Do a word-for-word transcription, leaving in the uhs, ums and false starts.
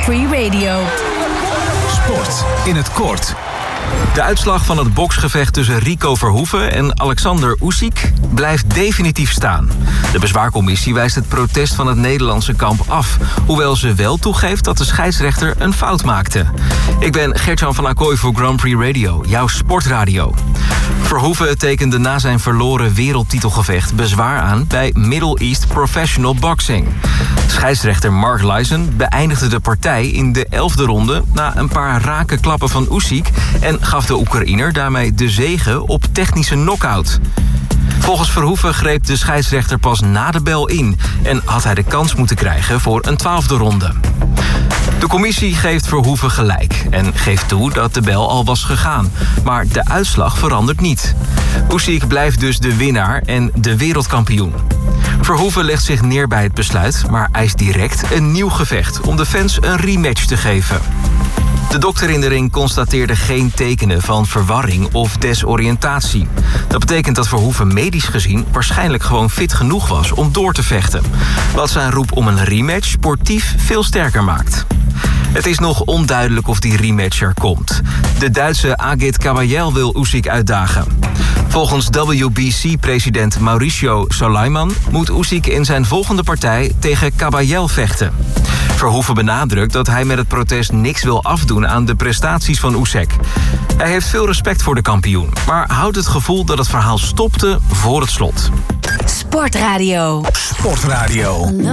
Free Radio. Sport in het kort. De uitslag van het boksgevecht tussen Rico Verhoeven en Alexander Usyk blijft definitief staan. De bezwaarcommissie wijst het protest van het Nederlandse kamp af, hoewel ze wel toegeeft dat de scheidsrechter een fout maakte. Ik ben Gert-Jan van Acquoy voor Grand Prix Radio, jouw sportradio. Verhoeven tekende na zijn verloren wereldtitelgevecht bezwaar aan bij Middle East Professional Boxing. Scheidsrechter Mark Lyson beëindigde de partij in de elfde ronde na een paar rake klappen van Usyk en gaf de Oekraïner daarmee de zege op technische knockout. Volgens Verhoeven greep de scheidsrechter pas na de bel in en had hij de kans moeten krijgen voor een twaalfde ronde. De commissie geeft Verhoeven gelijk en geeft toe dat de bel al was gegaan. Maar de uitslag verandert niet. Usyk blijft dus de winnaar en de wereldkampioen. Verhoeven legt zich neer bij het besluit, maar eist direct een nieuw gevecht om de fans een rematch te geven. De dokter in de ring constateerde geen tekenen van verwarring of desoriëntatie. Dat betekent dat Verhoeven medisch gezien waarschijnlijk gewoon fit genoeg was om door te vechten. Wat zijn roep om een rematch sportief veel sterker maakt. Het is nog onduidelijk of die rematch er komt. De Duitse Agit Kabayel wil Usyk uitdagen. Volgens W B C-president Mauricio Sulaiman moet Usyk in zijn volgende partij tegen Kabayel vechten. Verhoeven benadrukt dat hij met het protest niks wil afdoen aan de prestaties van Usyk. Hij heeft veel respect voor de kampioen, maar houdt het gevoel dat het verhaal stopte voor het slot. Sportradio. Sportradio.